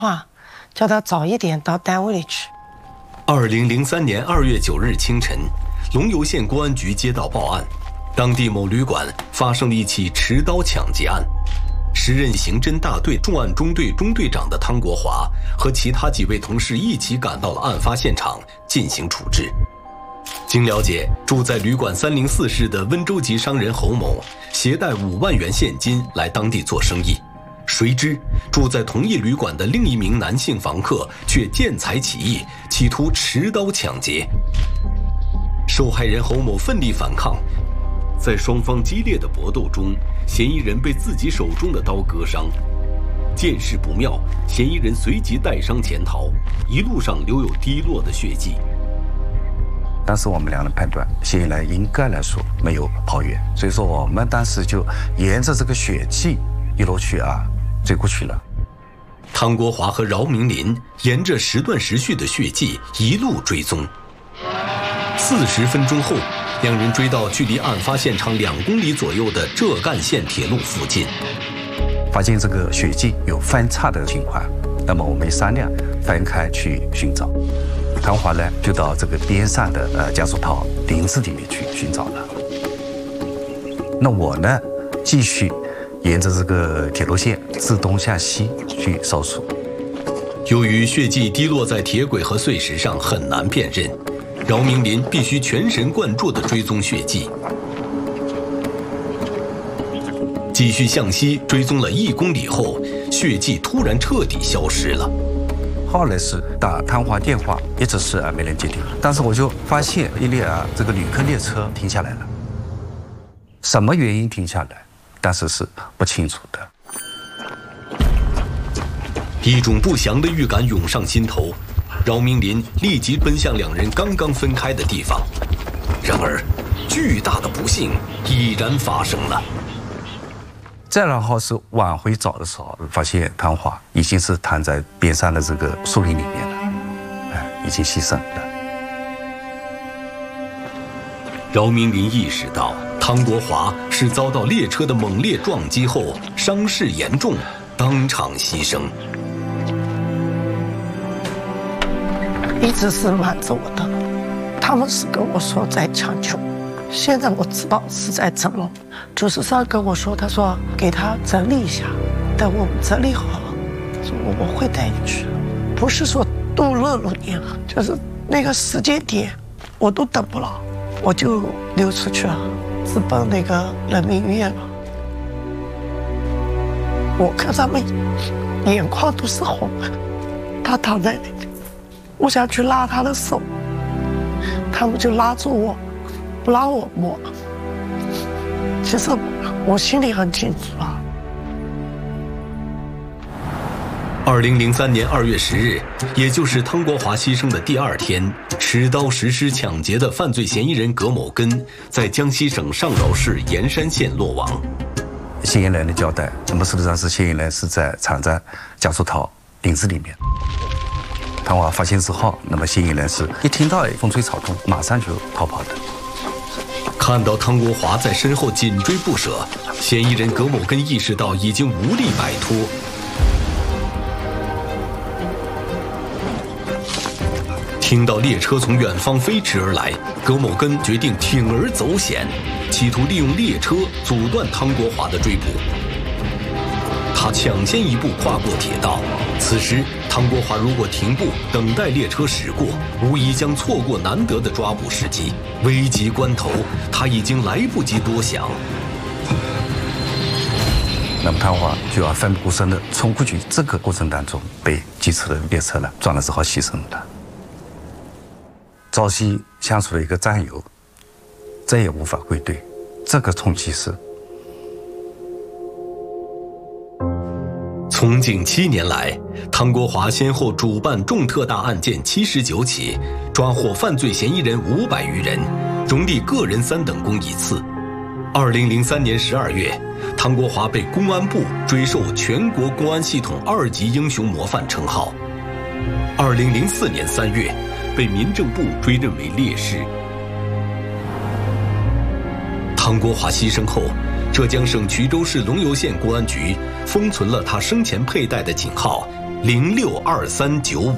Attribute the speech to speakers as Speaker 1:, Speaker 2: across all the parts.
Speaker 1: 话，叫他早一点到单位里去。
Speaker 2: 2003年2月9日清晨，龙游县公安局接到报案，当地某旅馆发生了一起持刀抢劫案。时任刑侦大队重案中队中队长的汤国华和其他几位同事一起赶到了案发现场进行处置。经了解，住在旅馆304室的温州籍商人侯某携带5万元现金来当地做生意，谁知住在同一旅馆的另一名男性房客却见财起意，企图持刀抢劫。受害人侯某奋力反抗，在双方激烈的搏斗中，嫌疑人被自己手中的刀割伤。见势不妙，嫌疑人随即带伤潜逃，一路上留有滴落的血迹。
Speaker 3: 当时我们两人判断，嫌疑人应该来说没有跑远，所以说我们当时就沿着这个血迹一路去追过去了。
Speaker 2: 汤国华和饶明林沿着时断时续的血迹一路追踪，40分钟后，两人追到距离案发现场2公里左右的浙赣线铁路附近，
Speaker 3: 发现这个血迹有分叉的情况，那么我们商量分开去寻找。汤华呢就到这个边上的加速套林子里面去寻找了。那我呢继续沿着这个铁路线自东向西去搜索。
Speaker 2: 由于血迹滴落在铁轨和碎石上很难辨认，饶明林必须全神贯注地追踪血迹。继续向西追踪了1公里后，血迹突然彻底消失了。
Speaker 3: 后来是打汤华电话，一直是没人接听。当时我就发现一列这个旅客列车停下来了，什么原因停下来，当时是不清楚的。
Speaker 2: 一种不祥的预感涌上心头，饶明林立即奔向两人刚刚分开的地方。然而，巨大的不幸已然发生了。
Speaker 3: 再然后是往回找的时候，发现汤华已经是躺在边上的这个树林里面了，已经牺牲了。
Speaker 2: 饶明林意识到汤国华是遭到列车的猛烈撞击后伤势严重，当场牺牲。
Speaker 1: 一直是瞒着我的，他们是跟我说在抢救，现在我知道是在整容。主持上跟我说，他说给他整理一下，等我们整理好了，说我会带你去，不是说度日如年了，就是那个时间点我都等不了，我就溜出去了，直奔那个人民医院了。我看他们眼眶都是红的，他躺在那里，我想去拉他的手，他们就拉住我，不让我摸。其实我心里很清楚啊。
Speaker 2: 2003年2月10日，也就是汤国华牺牲的第2天，持刀实施抢劫的犯罪嫌疑人葛某根在江西省上饶市盐山县落网。
Speaker 3: 嫌疑人的交代，那么实际上是嫌疑人是藏在加速套林子里面。汤华发现之后，那么嫌疑人是一听到风吹草动，马上就逃跑的。
Speaker 2: 看到汤国华在身后紧追不舍，嫌疑人葛某根意识到已经无力摆脱。听到列车从远方飞驰而来，葛某根决定铤而走险，企图利用列车阻断汤国华的追捕。他抢先一步跨过铁道，此时汤国华如果停步等待列车驶过，无疑将错过难得的抓捕时机。危急关头，他已经来不及多想。
Speaker 3: 那么汤华就要奋不顾身地冲过去，这个过程当中被机车的列车撞了之后牺牲了。朝夕相处的一个战友，再也无法归队，这个冲击是。
Speaker 2: 从警7年来，汤国华先后主办重特大案件79起，抓获犯罪嫌疑人500余人，荣立个人3等功1次。2003年12月，汤国华被公安部追授全国公安系统2级英雄模范称号。2004年3月，被民政部追认为烈士。汤国华牺牲后，浙江省衢州市龙游县公安局封存了他生前佩戴的警号 062395。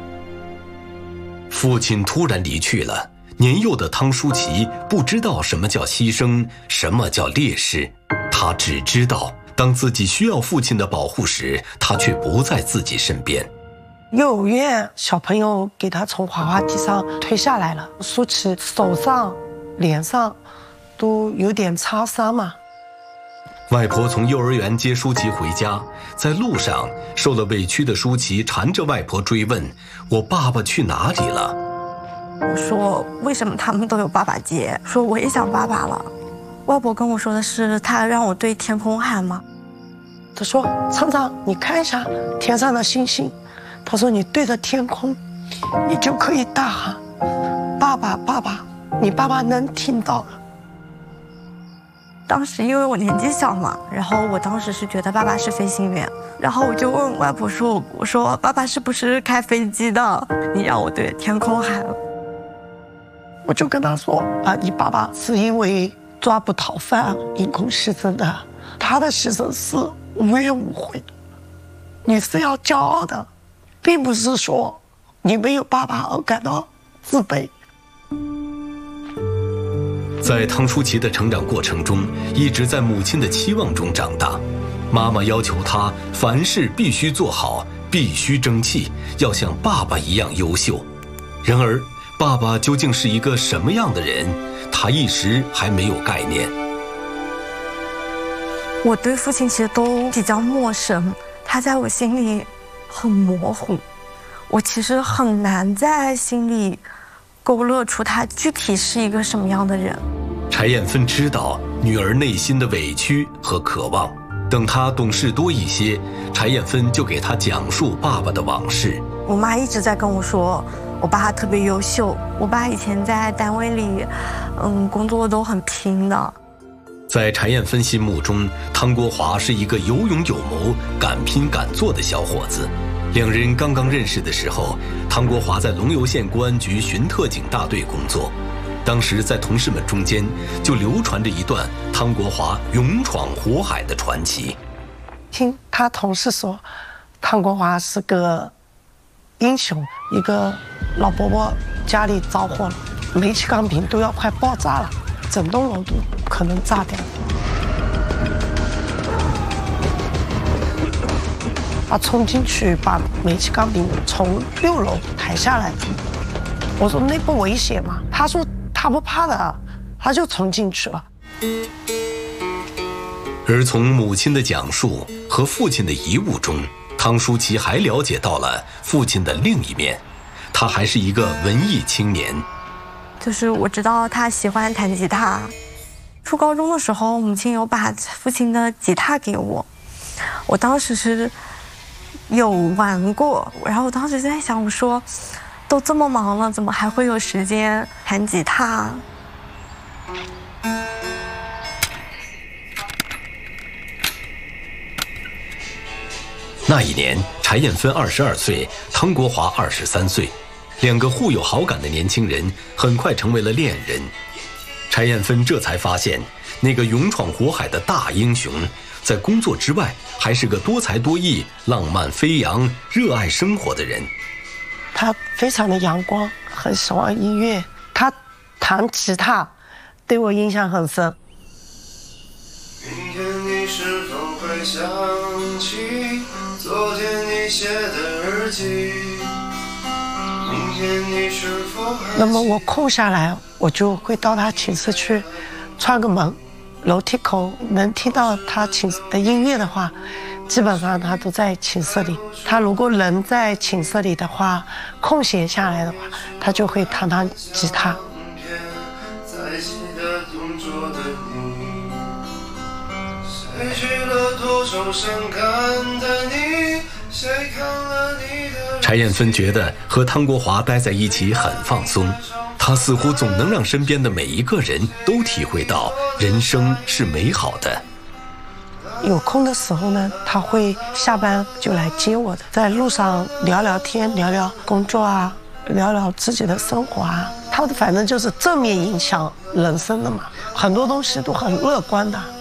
Speaker 2: 父亲突然离去了，年幼的汤淑琪不知道什么叫牺牲，什么叫烈士，他只知道当自己需要父亲的保护时，他却不在自己身边。
Speaker 1: 幼儿园小朋友给他从滑滑梯上推下来了，舒淇手上、脸上都有点擦伤嘛。
Speaker 2: 外婆从幼儿园接舒淇回家，在路上受了委屈的舒淇缠着外婆追问：“我爸爸去哪里了？”
Speaker 4: 我说：“为什么他们都有爸爸节？说我也想爸爸了。”外婆跟我说的是，她让我对天空喊嘛。
Speaker 1: 她说：“厂长，你看一下天上的星星。”她说：“你对着天空，你就可以大喊‘爸爸，爸爸’，你爸爸能听到了。”
Speaker 4: 当时因为我年纪小嘛，然后我当时是觉得爸爸是飞行员，然后我就问外婆说：“我说爸爸是不是开飞机的？你让我对着天空喊。”
Speaker 1: 我就跟他说：“你爸爸是因为抓捕逃犯因公牺牲的，他的牺牲是无怨无悔的，你是要骄傲的，并不是说你没有爸爸而感到自卑。”
Speaker 2: 在汤淑琪的成长过程中，一直在母亲的期望中长大。妈妈要求她凡事必须做好，必须争气，要像爸爸一样优秀。然而，爸爸究竟是一个什么样的人，她一时还没有概念。
Speaker 4: 我对父亲其实都比较陌生，他在我心里很模糊，我其实很难在心里勾勒出他具体是一个什么样的人。
Speaker 2: 柴艳芬知道女儿内心的委屈和渴望，等她懂事多一些，柴艳芬就给她讲述爸爸的往事。
Speaker 4: 我妈一直在跟我说，我爸特别优秀，我爸以前在单位里，工作都很拼的。
Speaker 2: 在柴艳芬心目中，汤国华是一个有勇有谋、敢拼敢做的小伙子。两人刚刚认识的时候，汤国华在龙游县公安局巡特警大队工作。当时在同事们中间就流传着一段汤国华勇闯火海的传奇。
Speaker 1: 听他同事说，汤国华是个英雄，一个老伯伯家里着火了，煤气钢瓶都要快爆炸了，整栋楼都可能炸掉。他冲进去把煤气钢瓶从6楼抬下来。我说那不危险吗？他说他不怕的，他就冲进去了。
Speaker 2: 而从母亲的讲述和父亲的遗物中，汤淑琪还了解到了父亲的另一面。他还是一个文艺青年，
Speaker 4: 就是我知道他喜欢弹吉他。初高中的时候，母亲有把父亲的吉他给我，我当时是有玩过，然后我当时在想，我说都这么忙了，怎么还会有时间弹吉他？
Speaker 2: 那一年，柴艳芬22岁，汤国华23岁，两个互有好感的年轻人很快成为了恋人。柴艳芬这才发现，那个勇闯火海的大英雄，在工作之外还是个多才多艺、浪漫飞扬、热爱生活的人。
Speaker 1: 他非常的阳光，很喜欢音乐，他弹吉他对我印象很深。
Speaker 5: 明天你是否会想起昨天你写的日记？明天你是否还
Speaker 1: 那么我空下来，我就会到他寝室去串个门，楼梯口能听到他寝室的音乐的话，基本上他都在寝室里。他如果人在寝室里的话，空闲下来的话，他就会弹弹吉他。
Speaker 5: 在记得同桌的你，谁去了多愁善感的你，谁看了你的。
Speaker 2: 柴艳芬觉得和汤国华待在一起很放松，他似乎总能让身边的每一个人都体会到人生是美好的。
Speaker 1: 有空的时候呢，他会下班就来接我的，在路上聊聊天，聊聊工作啊，聊聊自己的生活啊。他反正就是正面影响人生的嘛，很多东西都很乐观的。